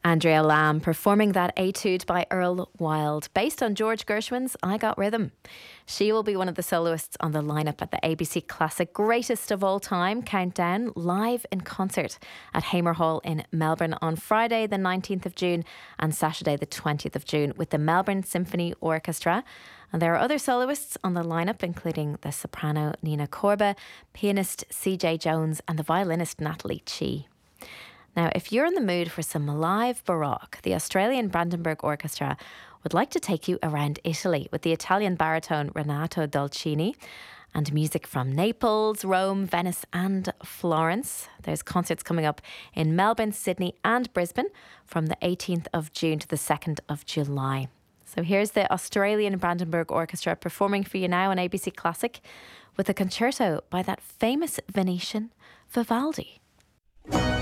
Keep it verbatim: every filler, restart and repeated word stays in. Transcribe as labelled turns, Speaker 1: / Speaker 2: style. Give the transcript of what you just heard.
Speaker 1: Andrea Lamb performing that etude by Earl Wild, based on George Gershwin's I Got Rhythm. She will be one of the soloists on the lineup at the A B C Classic Greatest of All Time Countdown, live in concert at Hamer Hall in Melbourne on Friday the nineteenth of June and Saturday the twentieth of June with the Melbourne Symphony Orchestra. And there are other soloists on the lineup, including the soprano Nina Corba, pianist C J Jones and the violinist Natalie Chi. Now, if you're in the mood for some live Baroque, the Australian Brandenburg Orchestra would like to take you around Italy with the Italian baritone Renato Dolcini and music from Naples, Rome, Venice and Florence. There's concerts coming up in Melbourne, Sydney and Brisbane from the eighteenth of June to the second of July. So here's the Australian Brandenburg Orchestra performing for you now on A B C Classic with a concerto by that famous Venetian Vivaldi.